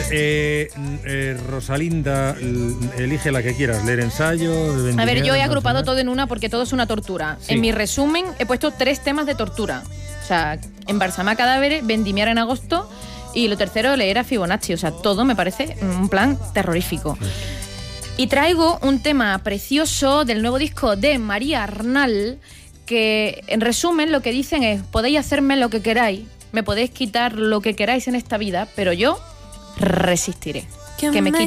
Rosalinda, elige la que quieras, leer ensayos. A ver, yo he agrupado todo en una porque todo es una tortura. Sí. En mi resumen he puesto 3 temas de tortura. O sea, embalsamar cadáveres, vendimiar en agosto y lo tercero, leer a Fibonacci. O sea, todo me parece un plan terrorífico. Sí. Y traigo un tema precioso del nuevo disco de María Arnal, que en resumen lo que dicen es: podéis hacerme lo que queráis, me podéis quitar lo que queráis en esta vida, pero yo resistiré. Que me quiten